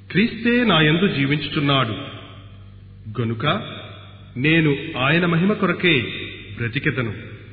క్రీస్తే నాయందు జీవించుచున్నాడు గనుక నేను ఆయన మహిమ కొరకే బ్రతికెదను.